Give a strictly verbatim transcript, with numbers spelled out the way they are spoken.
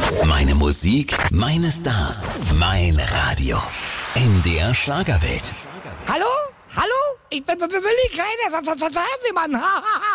Meine Musik, meine Stars, mein Radio. N D R Schlagerwelt. Hallo? Hallo? Ich bin Willi Kleiner, Fernsehmann.